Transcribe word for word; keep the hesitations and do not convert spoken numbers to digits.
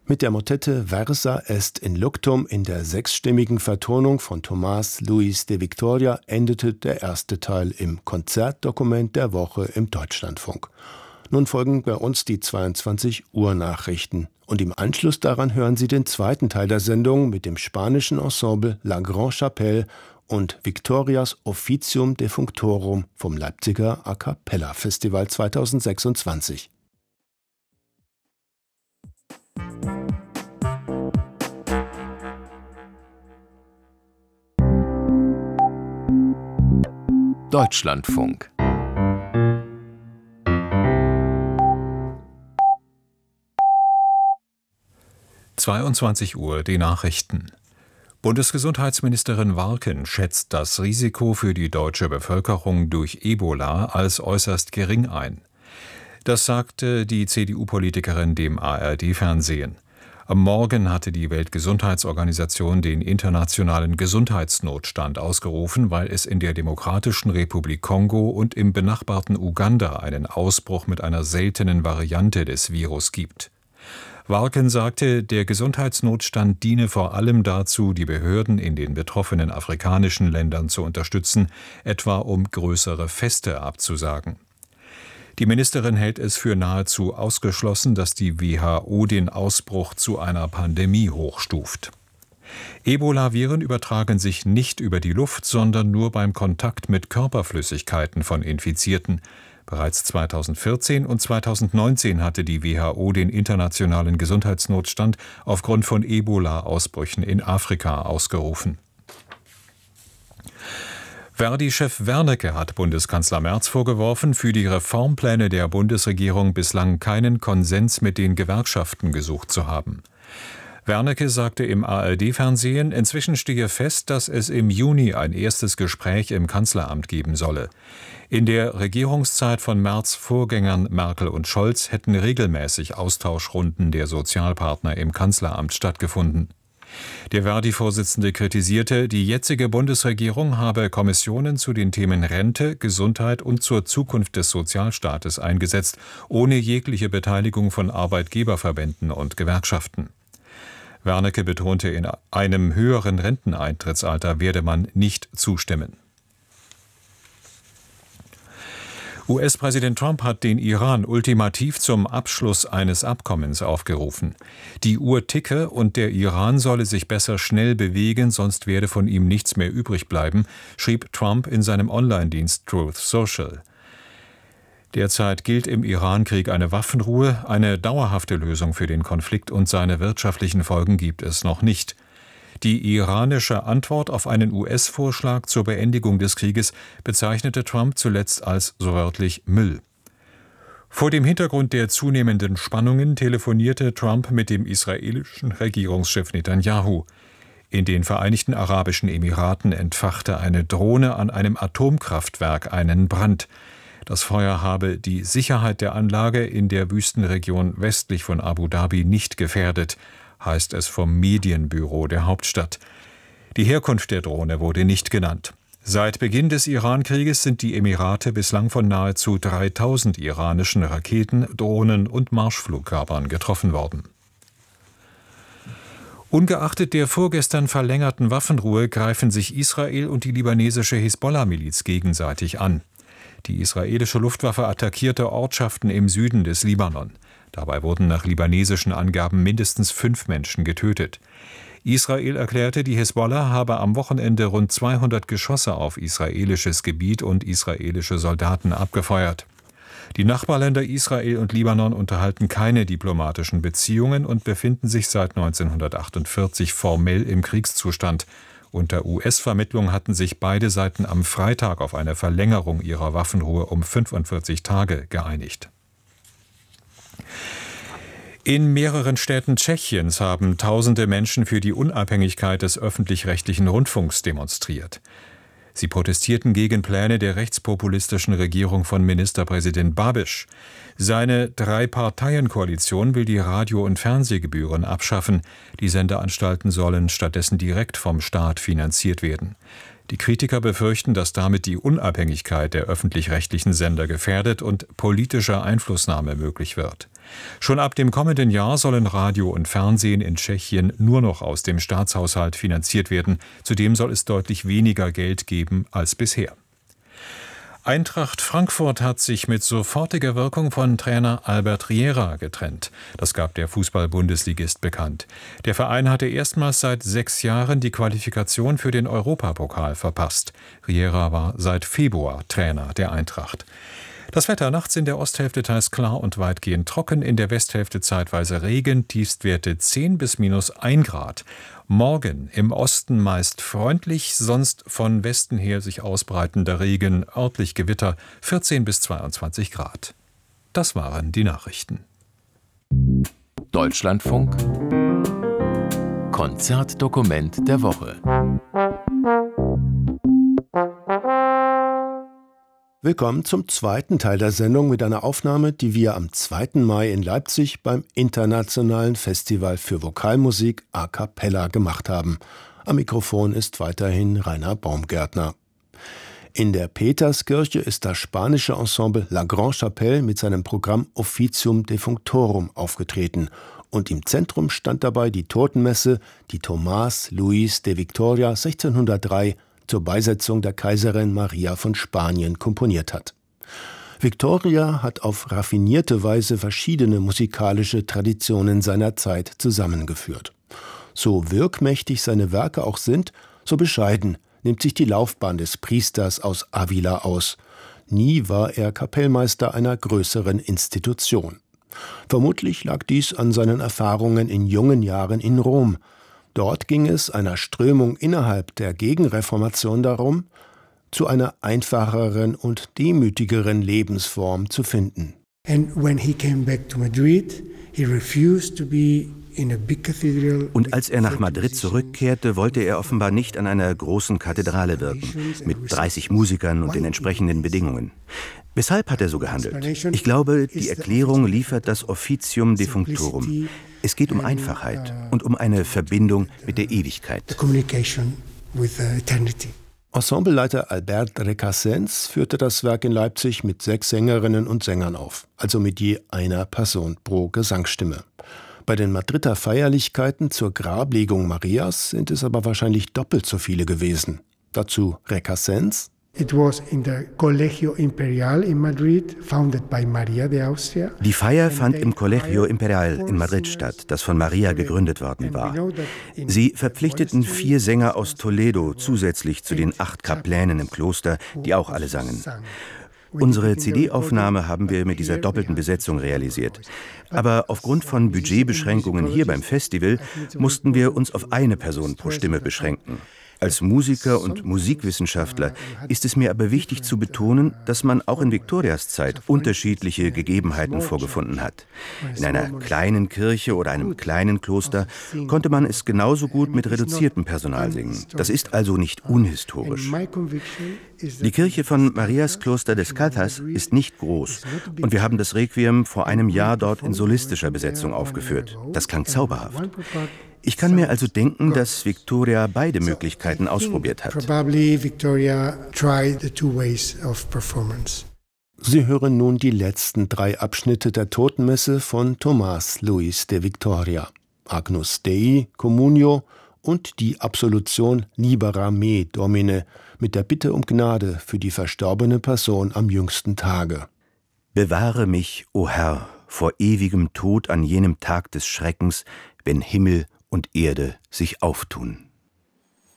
Mit der Motette Versa est in luctum in der sechsstimmigen Vertonung von Tomás Luis de Victoria endete der erste Teil im Konzertdokument der Woche im Deutschlandfunk. Nun folgen bei uns die zweiundzwanzig Uhr Nachrichten und im Anschluss daran hören Sie den zweiten Teil der Sendung mit dem spanischen Ensemble La Grande Chapelle und Victorias Officium Defunctorum vom Leipziger A Cappella Festival zweitausendsechsundzwanzig. Deutschlandfunk. zweiundzwanzig Uhr, die Nachrichten. Bundesgesundheitsministerin Warken schätzt das Risiko für die deutsche Bevölkerung durch Ebola als äußerst gering ein. Das sagte die C D U-Politikerin dem A R D-Fernsehen. Am Morgen hatte die Weltgesundheitsorganisation den internationalen Gesundheitsnotstand ausgerufen, weil es in der Demokratischen Republik Kongo und im benachbarten Uganda einen Ausbruch mit einer seltenen Variante des Virus gibt. Warken sagte, der Gesundheitsnotstand diene vor allem dazu, die Behörden in den betroffenen afrikanischen Ländern zu unterstützen, etwa um größere Feste abzusagen. Die Ministerin hält es für nahezu ausgeschlossen, dass die W H O den Ausbruch zu einer Pandemie hochstuft. Ebola-Viren übertragen sich nicht über die Luft, sondern nur beim Kontakt mit Körperflüssigkeiten von Infizierten. Bereits zweitausendvierzehn und zweitausendneunzehn hatte die W H O den internationalen Gesundheitsnotstand aufgrund von Ebola-Ausbrüchen in Afrika ausgerufen. Verdi-Chef Wernicke hat Bundeskanzler Merz vorgeworfen, für die Reformpläne der Bundesregierung bislang keinen Konsens mit den Gewerkschaften gesucht zu haben. Wernicke sagte im A R D-Fernsehen, inzwischen stehe fest, dass es im Juni ein erstes Gespräch im Kanzleramt geben solle. In der Regierungszeit von Merz' Vorgängern Merkel und Scholz hätten regelmäßig Austauschrunden der Sozialpartner im Kanzleramt stattgefunden. Der Verdi-Vorsitzende kritisierte, die jetzige Bundesregierung habe Kommissionen zu den Themen Rente, Gesundheit und zur Zukunft des Sozialstaates eingesetzt, ohne jegliche Beteiligung von Arbeitgeberverbänden und Gewerkschaften. Wernicke betonte, in einem höheren Renteneintrittsalter werde man nicht zustimmen. U S-Präsident Trump hat den Iran ultimativ zum Abschluss eines Abkommens aufgerufen. Die Uhr ticke und der Iran solle sich besser schnell bewegen, sonst werde von ihm nichts mehr übrig bleiben, schrieb Trump in seinem Online-Dienst Truth Social. Derzeit gilt im Irankrieg eine Waffenruhe, eine dauerhafte Lösung für den Konflikt und seine wirtschaftlichen Folgen gibt es noch nicht. Die iranische Antwort auf einen U S-Vorschlag zur Beendigung des Krieges bezeichnete Trump zuletzt als so wörtlich Müll. Vor dem Hintergrund der zunehmenden Spannungen telefonierte Trump mit dem israelischen Regierungschef Netanyahu. In den Vereinigten Arabischen Emiraten entfachte eine Drohne an einem Atomkraftwerk einen Brand. Das Feuer habe die Sicherheit der Anlage in der Wüstenregion westlich von Abu Dhabi nicht gefährdet, heißt es vom Medienbüro der Hauptstadt. Die Herkunft der Drohne wurde nicht genannt. Seit Beginn des Irankrieges sind die Emirate bislang von nahezu dreitausend iranischen Raketen, Drohnen und Marschflugkörpern getroffen worden. Ungeachtet der vorgestern verlängerten Waffenruhe greifen sich Israel und die libanesische Hisbollah-Miliz gegenseitig an. Die israelische Luftwaffe attackierte Ortschaften im Süden des Libanon. Dabei wurden nach libanesischen Angaben mindestens fünf Menschen getötet. Israel erklärte, die Hisbollah habe am Wochenende rund zweihundert Geschosse auf israelisches Gebiet und israelische Soldaten abgefeuert. Die Nachbarländer Israel und Libanon unterhalten keine diplomatischen Beziehungen und befinden sich seit neunzehnhundertachtundvierzig formell im Kriegszustand. Unter U S-Vermittlung hatten sich beide Seiten am Freitag auf eine Verlängerung ihrer Waffenruhe um fünfundvierzig Tage geeinigt. In mehreren Städten Tschechiens haben tausende Menschen für die Unabhängigkeit des öffentlich-rechtlichen Rundfunks demonstriert. Sie protestierten gegen Pläne der rechtspopulistischen Regierung von Ministerpräsident Babiš. Seine Drei-Parteien-Koalition will die Radio- und Fernsehgebühren abschaffen. Die Sendeanstalten sollen stattdessen direkt vom Staat finanziert werden. Die Kritiker befürchten, dass damit die Unabhängigkeit der öffentlich-rechtlichen Sender gefährdet und politische Einflussnahme möglich wird. Schon ab dem kommenden Jahr sollen Radio und Fernsehen in Tschechien nur noch aus dem Staatshaushalt finanziert werden. Zudem soll es deutlich weniger Geld geben als bisher. Eintracht Frankfurt hat sich mit sofortiger Wirkung von Trainer Albert Riera getrennt. Das gab der Fußball-Bundesligist bekannt. Der Verein hatte erstmals seit sechs Jahren die Qualifikation für den Europapokal verpasst. Riera war seit Februar Trainer der Eintracht. Das Wetter: nachts in der Osthälfte teils klar und weitgehend trocken, in der Westhälfte zeitweise Regen, Tiefstwerte zehn bis minus ein Grad. Morgen im Osten meist freundlich, sonst von Westen her sich ausbreitender Regen, örtlich Gewitter, vierzehn bis zweiundzwanzig Grad. Das waren die Nachrichten. Deutschlandfunk Konzertdokument der Woche. Willkommen zum zweiten Teil der Sendung mit einer Aufnahme, die wir am zweiten Mai in Leipzig beim Internationalen Festival für Vokalmusik a cappella gemacht haben. Am Mikrofon ist weiterhin Rainer Baumgärtner. In der Peterskirche ist das spanische Ensemble La Grande Chapelle mit seinem Programm Officium Defunctorum aufgetreten. Und im Zentrum stand dabei die Totenmesse, die Tomás Luis de Victoria sechzehnhundertdrei zur Beisetzung der Kaiserin Maria von Spanien komponiert hat. Victoria hat auf raffinierte Weise verschiedene musikalische Traditionen seiner Zeit zusammengeführt. So wirkmächtig seine Werke auch sind, so bescheiden nimmt sich die Laufbahn des Priesters aus Ávila aus. Nie war er Kapellmeister einer größeren Institution. Vermutlich lag dies an seinen Erfahrungen in jungen Jahren in Rom. Dort ging es einer Strömung innerhalb der Gegenreformation darum, zu einer einfacheren und demütigeren Lebensform zu finden. And when he came back to Madrid, he refused to be in a big cathedral. Und als er nach Madrid zurückkehrte, wollte er offenbar nicht an einer großen Kathedrale wirken, mit dreißig Musikern und den entsprechenden Bedingungen. Weshalb hat er so gehandelt? Ich glaube, die Erklärung liefert das Officium Defunctorum. Es geht um Einfachheit und um eine Verbindung mit der Ewigkeit. Ensembleleiter Albert Recasens führte das Werk in Leipzig mit sechs Sängerinnen und Sängern auf, also mit je einer Person pro Gesangsstimme. Bei den Madrider Feierlichkeiten zur Grablegung Marias sind es aber wahrscheinlich doppelt so viele gewesen. Dazu Recasens. It was in the Colegio Imperial in Madrid, founded by Maria de Austria. Die Feier fand im Colegio Imperial in Madrid statt, das von Maria gegründet worden war. Sie verpflichteten vier Sänger aus Toledo zusätzlich zu den acht Kaplänen im Kloster, die auch alle sangen. Unsere C D-Aufnahme haben wir mit dieser doppelten Besetzung realisiert. Aber aufgrund von Budgetbeschränkungen hier beim Festival mussten wir uns auf eine Person pro Stimme beschränken. Als Musiker und Musikwissenschaftler ist es mir aber wichtig zu betonen, dass man auch in Victorias Zeit unterschiedliche Gegebenheiten vorgefunden hat. In einer kleinen Kirche oder einem kleinen Kloster konnte man es genauso gut mit reduziertem Personal singen. Das ist also nicht unhistorisch. Die Kirche von Marias Kloster des Calzas ist nicht groß und wir haben das Requiem vor einem Jahr dort in solistischer Besetzung aufgeführt. Das klang zauberhaft. Ich kann mir also denken, dass Victoria beide Möglichkeiten ausprobiert hat. Sie hören nun die letzten drei Abschnitte der Totenmesse von Tomás Luis de Victoria. Agnus Dei, Communio und die Absolution Libera me Domine mit der Bitte um Gnade für die verstorbene Person am jüngsten Tage. Bewahre mich, o Herr, vor ewigem Tod an jenem Tag des Schreckens, wenn Himmel und Erde sich auftun.